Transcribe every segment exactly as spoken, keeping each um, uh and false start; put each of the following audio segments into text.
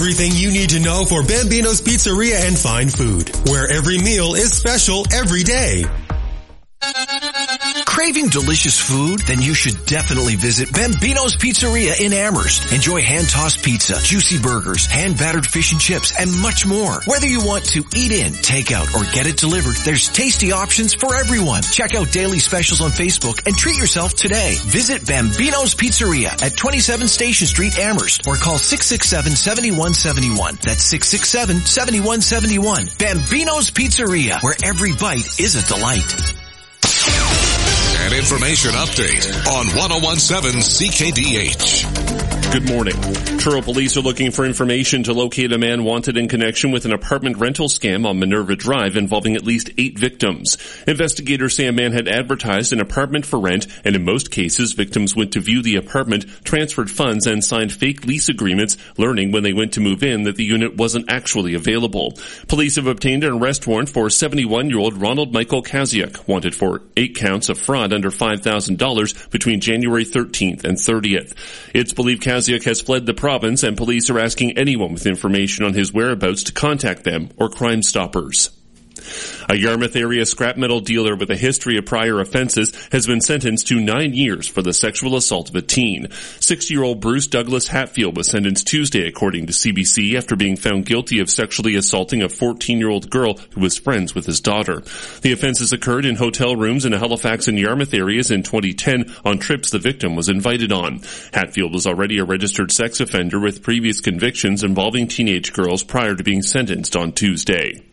Everything you need to know for Bambino's Pizzeria and Fine Food, where every meal is special every day. Craving delicious food? Then you should definitely visit Bambino's Pizzeria in Amherst. Enjoy hand-tossed pizza, juicy burgers, hand-battered fish and chips, and much more. Whether you want to eat in, take out, or get it delivered, there's tasty options for everyone. Check out daily specials on Facebook and treat yourself today. Visit Bambino's Pizzeria at twenty-seven Station Street, Amherst, or call six six seven, seven one seven one. That's six six seven, seven one seven one. Bambino's Pizzeria, where every bite is a delight. An information update on one oh one seven C K D H. Good morning. Truro police are looking for information to locate a man wanted in connection with an apartment rental scam on Minerva Drive involving at least eight victims. Investigators say a man had advertised an apartment for rent, and in most cases, victims went to view the apartment, transferred funds, and signed fake lease agreements, learning when they went to move in that the unit wasn't actually available. Police have obtained an arrest warrant for seventy-one-year-old Ronald Michael Kaziak, wanted for eight counts of fraud under five thousand dollars between January thirteenth and thirtieth. It's believed Kaziak has fled the province, and police are asking anyone with information on his whereabouts to contact them or Crime Stoppers. A Yarmouth area scrap metal dealer with a history of prior offenses has been sentenced to nine years for the sexual assault of a teen. Six-year-old Bruce Douglas Hatfield was sentenced Tuesday, according to C B C, after being found guilty of sexually assaulting a fourteen-year-old girl who was friends with his daughter. The offenses occurred in hotel rooms in the Halifax and Yarmouth areas in twenty ten on trips the victim was invited on. Hatfield was already a registered sex offender with previous convictions involving teenage girls prior to being sentenced on Tuesday.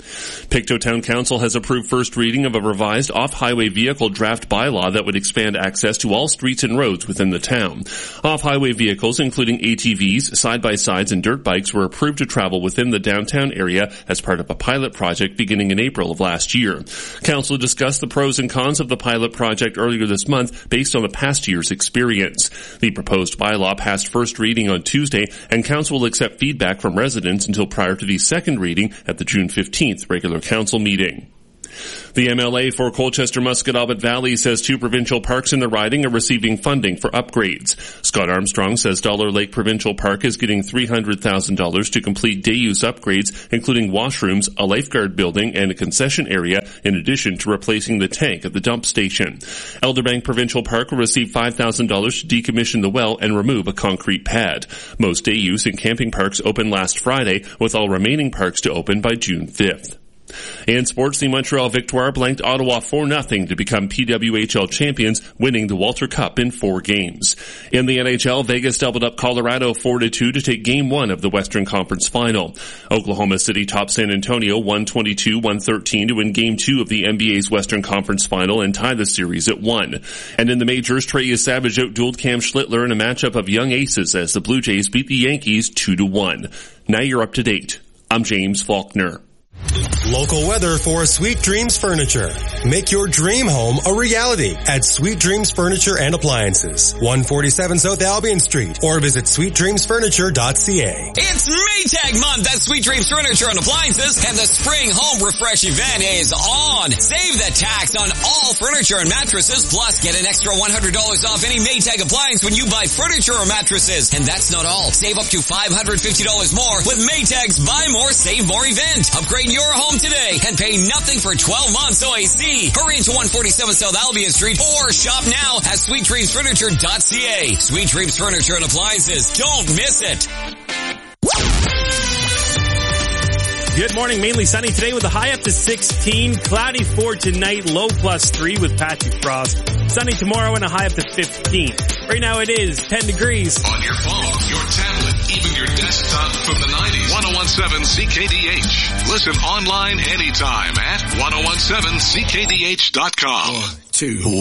Pictou Town Council has approved first reading of a revised off-highway vehicle draft bylaw that would expand access to all streets and roads within the town. Off-highway vehicles, including A T Vs, side-by-sides, and dirt bikes, were approved to travel within the downtown area as part of a pilot project beginning in April of last year. Council discussed the pros and cons of the pilot project earlier this month based on the past year's experience. The proposed bylaw passed first reading on Tuesday, and Council will accept feedback from residents until prior to the second reading at the June fifteenth regular council meeting. The M L A for Colchester-Musquodoboit Valley says two provincial parks in the riding are receiving funding for upgrades. Scott Armstrong says Dollar Lake Provincial Park is getting three hundred thousand dollars to complete day-use upgrades, including washrooms, a lifeguard building, and a concession area, in addition to replacing the tank at the dump station. Elderbank Provincial Park will receive five thousand dollars to decommission the well and remove a concrete pad. Most day-use and camping parks opened last Friday, with all remaining parks to open by June fifth. In sports, the Montreal Victoire blanked Ottawa four nothing to become P W H L champions, winning the Walter Cup in four games. In the N H L, Vegas doubled up Colorado four to two to take game one of the Western Conference Final. Oklahoma City topped San Antonio one twenty-two one thirteen to win game two of the N B A's Western Conference Final and tie the series at one. And in the majors, Trey Savage outdueled Cam Schlittler in a matchup of young aces as the Blue Jays beat the Yankees two to one. Now you're up to date. I'm James Faulkner. Local weather for Sweet Dreams Furniture. Make your dream home a reality at Sweet Dreams Furniture and Appliances, one forty-seven South Albion Street, or visit sweet dreams furniture dot c a. It's Maytag month at Sweet Dreams Furniture and Appliances, and the Spring Home Refresh event is on. Save the tax on all furniture and mattresses, plus get an extra one hundred dollars off any Maytag appliance when you buy furniture or mattresses. And that's not all. Save up to five hundred fifty dollars more with Maytag's Buy More, Save More event. Upgrade your home today and pay nothing for twelve months O A C. Hurry into one forty-seven South Albion Street or shop now at sweet dreams furniture dot c a. Sweet Dreams Furniture and Appliances. Don't miss it. Good morning. Mainly sunny today with a high up to sixteen. Cloudy for tonight. Low plus three with patchy frost. Sunny tomorrow and a high up to fifteen. Right now it is ten degrees. On your phone, your tablet, even your desktop from the nineties. ten seventeen C K D H. Listen online anytime at ten seventeen C K D H dot com. One, two.